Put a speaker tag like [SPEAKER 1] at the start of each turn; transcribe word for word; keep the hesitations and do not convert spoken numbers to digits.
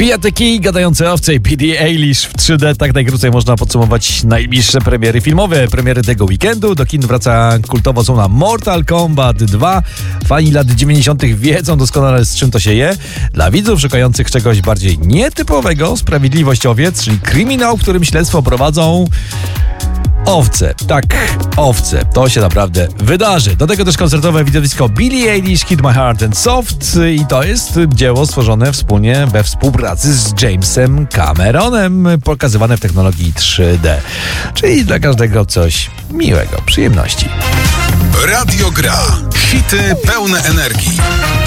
[SPEAKER 1] Beat Key, gadające owce i Billie Eilish w trzy D. Tak najkrócej można podsumować najbliższe premiery filmowe. Premiery tego weekendu. Do kin wraca kultowo są na Mortal Kombat dwa. Fani lat dziewięćdziesiątych wiedzą doskonale, z czym to się je. Dla widzów szukających czegoś bardziej nietypowego, Sprawiedliwość owiec, czyli kryminał, w którym śledztwo prowadzą owce. Tak, owce. To się naprawdę wydarzy. Do tego też koncertowe widowisko Billie Eilish, Hit My Heart and Soft, i to jest dzieło stworzone wspólnie we współpracy z Jamesem Cameronem, pokazywane w technologii trzy D. Czyli dla każdego coś miłego, przyjemności.
[SPEAKER 2] Radio Gra. Hity pełne energii.